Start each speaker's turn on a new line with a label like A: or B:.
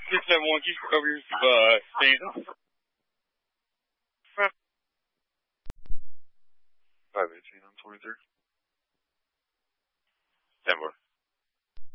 A: 671, can you over here, stand up? 518 on 23. 10 more.